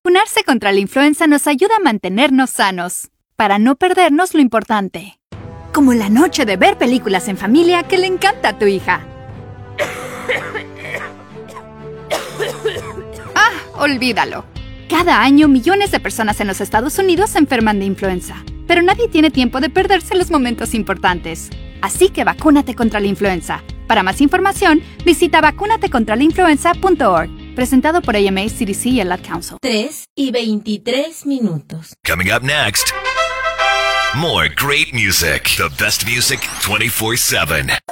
Vacunarse contra la influenza nos ayuda a mantenernos sanos, para no perdernos lo importante. Como la noche de ver películas en familia que le encanta a tu hija. ¡Ah! Olvídalo. Cada año millones de personas en los Estados Unidos se enferman de influenza, pero nadie tiene tiempo de perderse los momentos importantes. Así que vacúnate contra la influenza. Para más información, visita vacunatecontralainfluenza.org. Presentado por AMA, CDC y el Ad Council. 3:23. Coming up next, more great music. The best music 24/7.